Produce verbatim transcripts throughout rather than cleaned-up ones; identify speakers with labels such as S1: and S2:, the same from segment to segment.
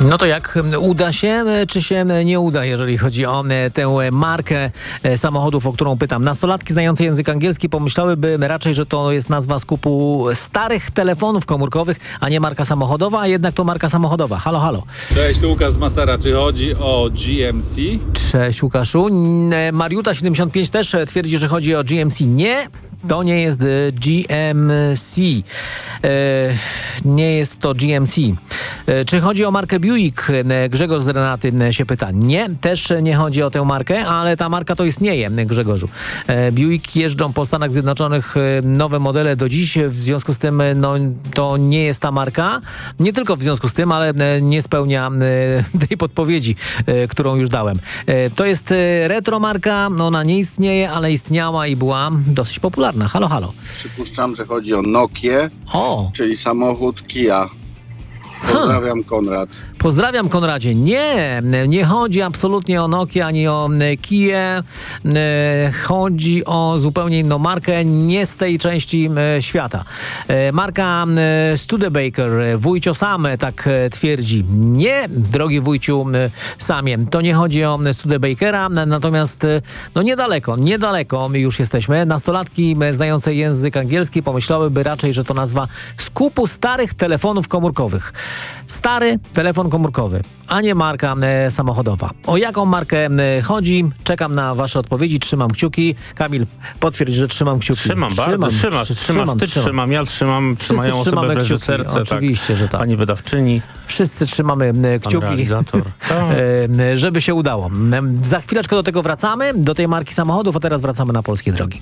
S1: No to jak uda się, czy się nie uda, jeżeli chodzi o tę markę samochodów, o którą pytam? Nastolatki znające język angielski pomyślałyby raczej, że to jest nazwa skupu starych telefonów komórkowych, a nie marka samochodowa, a jednak to marka samochodowa. Halo, halo.
S2: Cześć, tu Łukasz z Mastera. Czy chodzi o G M C?
S1: Cześć, Łukaszu. Mariuta siedemdziesiąt pięć też twierdzi, że chodzi o G M C. Nie, to nie jest G M C. E, nie jest to G M C. E, czy chodzi o markę Buick? Grzegorz z Renaty się pyta. Nie, też nie chodzi o tę markę, ale ta marka to istnieje, Grzegorzu. E, Buick jeżdżą po Stanach Zjednoczonych nowe modele do dziś, w związku z tym no, to nie jest ta marka. Nie tylko w związku z tym, ale nie spełnia tej podpowiedzi, którą już dałem. E, to jest retro marka, ona nie istnieje, ale istniała i była dosyć popularna. Halo, halo.
S3: Przypuszczam, że chodzi o Nokię,
S1: O,
S3: czyli samochód Kia. Pozdrawiam, Konrad.
S1: pozdrawiam, Konradzie. Nie, nie chodzi absolutnie o Nokia ani o Kię. E, Chodzi o zupełnie inną markę, nie z tej części e, świata. E, Marka e, Studebaker, wujcio Sam tak e, twierdzi. Nie, drogi wujciu e, Samie, to nie chodzi o Studebakera, natomiast e, no niedaleko, niedaleko już jesteśmy. Nastolatki e, znające język angielski pomyślałyby raczej, że to nazwa skupu starych telefonów komórkowych. Stary telefon komórkowy, a nie marka e, samochodowa. O jaką markę e, chodzi? Czekam na wasze odpowiedzi, trzymam kciuki. Kamil, potwierdź, że trzymam kciuki.
S4: Trzymam, bardzo trzymasz,
S1: trzy-
S4: trzymasz, ty trzymasz, ja trzymam, trzymają osoby
S1: trzymamy
S4: w
S1: kciuki,
S4: reżyserce,
S1: oczywiście,
S4: tak.
S1: że tak.
S4: Pani wydawczyni,
S1: Wszyscy trzymamy e,
S4: pan
S1: kciuki,
S4: realizator. Tak.
S1: e, żeby się udało. E, Za chwileczkę do tego wracamy, do tej marki samochodów, a teraz wracamy na polskie drogi.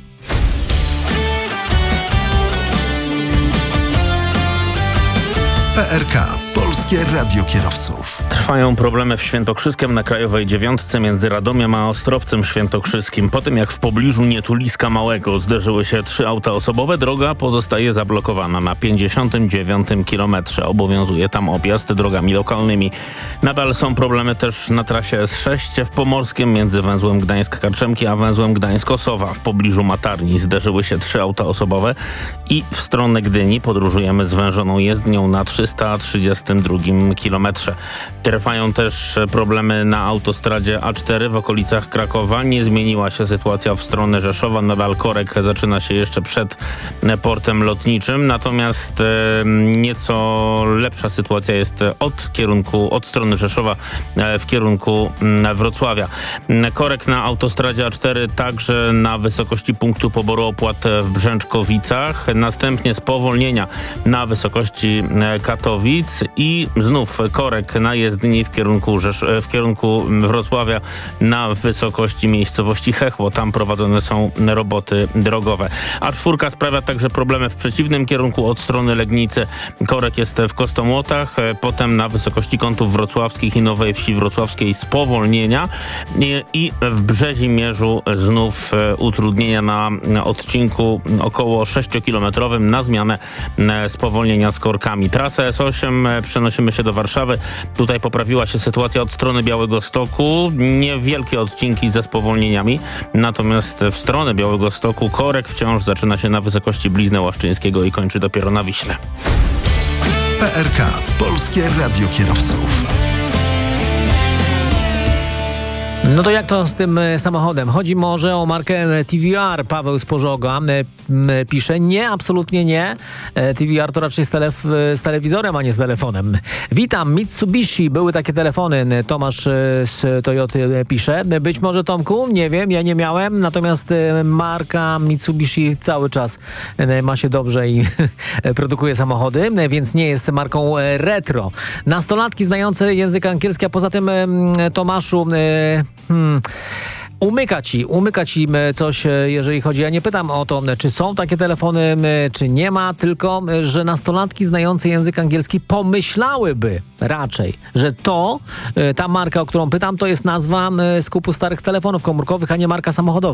S5: P R K. Polskie Radio Kierowców.
S4: Trwają problemy w Świętokrzyskiem na Krajowej Dziewiątce między Radomiem a Ostrowcem Świętokrzyskim. Po tym jak w pobliżu Nietuliska Małego zderzyły się trzy auta osobowe, droga pozostaje zablokowana na pięćdziesiątym dziewiątym kilometrze. Obowiązuje tam objazd drogami lokalnymi. Nadal są problemy też na trasie S sześć w Pomorskiem między węzłem Gdańsk-Karczemki a węzłem Gdańsk-Osowa. W pobliżu Matarni zderzyły się trzy auta osobowe i w stronę Gdyni podróżujemy zwężoną jezdnią na trzysta trzydziestym drugim kilometrze. Trwają też problemy na autostradzie A cztery w okolicach Krakowa. Nie zmieniła się sytuacja w stronę Rzeszowa. Nadal korek zaczyna się jeszcze przed portem lotniczym. Natomiast e, nieco lepsza sytuacja jest od kierunku, od strony Rzeszowa e, w kierunku m, Wrocławia. Korek na autostradzie A cztery także na wysokości punktu poboru opłat w Brzęczkowicach. Następnie spowolnienia na wysokości e, Katowic i znów korek na jezdni w kierunku, Rzesz- w kierunku Wrocławia na wysokości miejscowości Chechło. Tam prowadzone są roboty drogowe. A czwórka sprawia także problemy w przeciwnym kierunku od strony Legnicy. Korek jest w Kostomłotach, potem na wysokości Kątów Wrocławskich i Nowej Wsi Wrocławskiej spowolnienia i, i w Brzezimierzu znów utrudnienia na odcinku około sześciokilometrowym na zmianę spowolnienia z korkami. Trasę S osiem przenosimy się do Warszawy. Tutaj poprawiła się sytuacja od strony Białegostoku. Niewielkie odcinki ze spowolnieniami. Natomiast w stronę Białegostoku korek wciąż zaczyna się na wysokości Blizny Łaszczyńskiego i kończy dopiero na Wiśle.
S5: P R K. Polskie Radio Kierowców.
S1: No to jak to z tym e, samochodem? Chodzi może o markę T V R. Paweł z Pożoga e, m, pisze. Nie, absolutnie nie. E, T V R to raczej z, telef- z telewizorem, a nie z telefonem. Witam, Mitsubishi. Były takie telefony. Tomasz e, z Toyoty e, pisze. Być może, Tomku, nie wiem, ja nie miałem. Natomiast e, marka Mitsubishi cały czas e, ma się dobrze i produkuje samochody, e, więc nie jest marką e, retro. Nastolatki znające język angielski, a poza tym, e, Tomaszu, e, Hmm. Umyka ci, umyka ci coś, jeżeli chodzi. Ja nie pytam o to, czy są takie telefony, czy nie ma, tylko, że nastolatki znające język angielski pomyślałyby raczej, że to, ta marka, o którą pytam, to jest nazwa skupu starych telefonów komórkowych, a nie marka samochodowa.